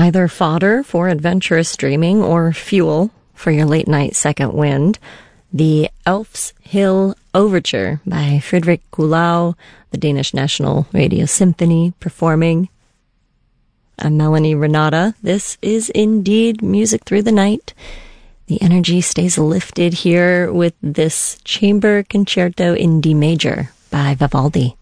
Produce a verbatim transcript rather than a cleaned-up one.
either fodder for adventurous dreaming or fuel for your late-night second wind. The Elf's Hill Overture by Frederick Kuhlau, the Danish National Radio Symphony, performing. I'm Melanie Renata. This is indeed Music Through the Night. The energy stays lifted here with this Chamber Concerto in D major by Vivaldi.